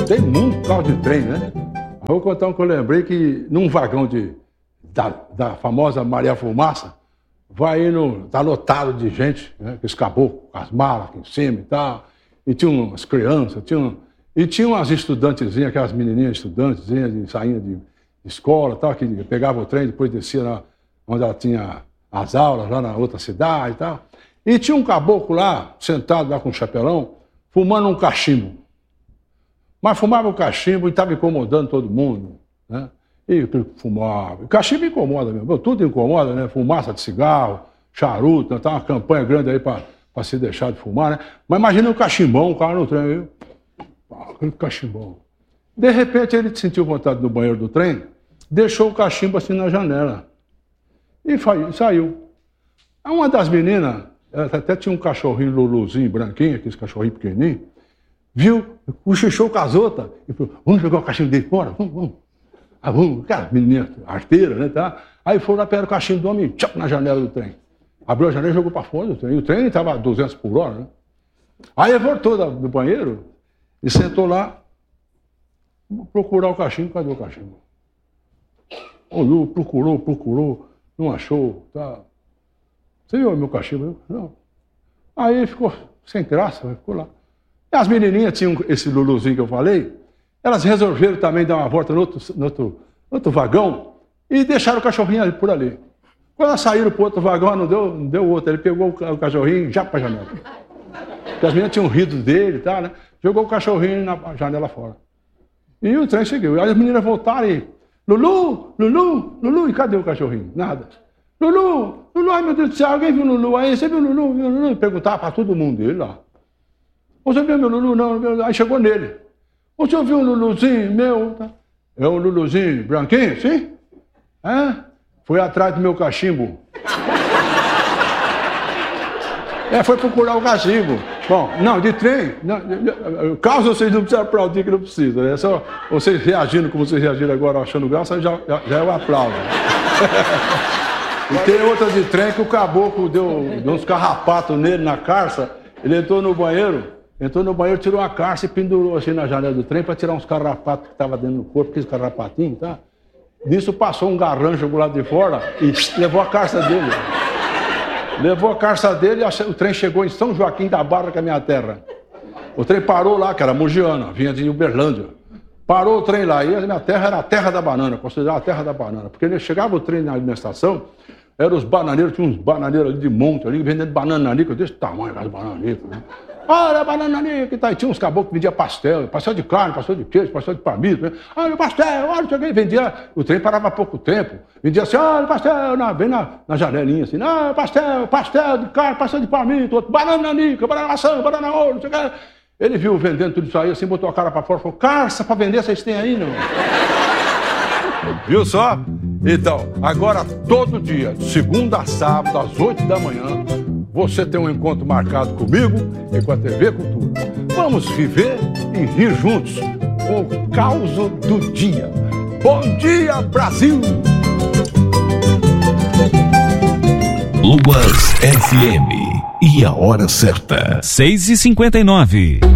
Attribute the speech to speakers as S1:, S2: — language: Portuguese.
S1: Tem muito carro de trem, né? Vou contar um que eu lembrei que num vagão da famosa Maria Fumaça, vai indo, tá lotado de gente, né? Com os caboclos, com as malas aqui em cima e tal. E tinha umas crianças, tinha umas estudantezinhas, aquelas menininhas estudantezinhas de sainha de escola e tal, que pegavam o trem, depois descia lá onde ela tinha as aulas, lá na outra cidade e tal. E tinha um caboclo lá, sentado lá com um chapelão, fumando um cachimbo. Mas fumava o cachimbo e estava incomodando todo mundo, né? E fumava. O cachimbo incomoda mesmo, tudo incomoda, né? Fumaça de cigarro, charuto, tá uma campanha grande aí para se deixar de fumar, né? Mas imagina um cachimbão, o cara no trem aí, aquele cachimbão. De repente ele sentiu vontade no banheiro do trem, deixou o cachimbo assim na janela e saiu. Aí uma das meninas, até tinha um cachorrinho Luluzinho, branquinho, aqueles cachorrinhos pequenininhos, viu, cochichou com as outras e falou, vamos jogar o cachimbo dele fora? Vamos. Ah, vamos, cara, menininha arteira, né, tá? Aí foram lá, pegaram o cachimbo do homem, tchau, na janela do trem. Abriu a janela e jogou para fora do trem. E o trem estava a 200 por hora, né? Aí ele voltou do banheiro e sentou lá, procurar o cachimbo. Cadê o cachimbo? Olhou, procurou, não achou, tá? Você viu o meu cachimbo? Não. Aí ele ficou sem graça, ficou lá. E as menininhas tinham esse Luluzinho que eu falei, elas resolveram também dar uma volta no outro vagão e deixaram o cachorrinho por ali. Quando elas saíram para o outro vagão, não deu outro. Ele pegou o cachorrinho já para a janela. Porque as meninas tinham rido dele e tal, né? Jogou o cachorrinho na janela fora. E o trem seguiu. Aí as meninas voltaram e... Lulu, e cadê o cachorrinho? Nada. Lulu, ai meu Deus do céu, alguém viu o Lulu aí? Você viu o Lulu? E perguntava para todo mundo dele lá. Você viu meu Lulu? Não. Aí chegou nele. Você viu o Luluzinho meu? É o Luluzinho branquinho, sim? É? Foi atrás do meu cachimbo. Foi procurar o cachimbo. Bom, não, de trem, caso vocês não precisam aplaudir, que não precisa, né? É só vocês reagindo como vocês reagiram agora, achando graça, já é um aplauso. E tem outra de trem que o caboclo deu uns carrapatos nele na carça, ele entrou no banheiro, tirou a carça e pendurou assim na janela do trem para tirar uns carrapatos que estavam dentro do corpo, aqueles carrapatinhos, tá? Nisso passou um garrancho do lado de fora e levou a carça dele. O trem chegou em São Joaquim da Barra, que é a minha terra. O trem parou lá, que era Mogiana, vinha de Uberlândia. Parou o trem lá, e a minha terra era a terra da banana, considerava a terra da banana. Porque chegava o trem na estação, eram os bananeiros, tinha uns bananeiros ali de monte, ali, vendendo banananica desse tamanho, aquelas bananicas, né? Olha a banananica e tal. E tinha uns caboclos que vendiam pastel de carne, pastel de queijo, pastel de palmito, né? Olha o pastel, olha, cheguei, vendia. O trem parava há pouco tempo, vendia assim, olha o pastel, bem na janelinha assim, não, pastel de carne, pastel de palmito, outro, banananica, banana maçã, banana ouro, não sei o que. Ele viu vendendo tudo isso aí, assim, botou a cara pra fora e falou, carça pra vender vocês têm aí, não? Viu só? Então, agora todo dia, de segunda a sábado, às 8 da manhã, você tem um encontro marcado comigo e com a TV Cultura. Vamos viver e rir juntos com o caos do dia. Bom dia, Brasil!
S2: Lubas FM. E a hora certa.
S3: 6h59.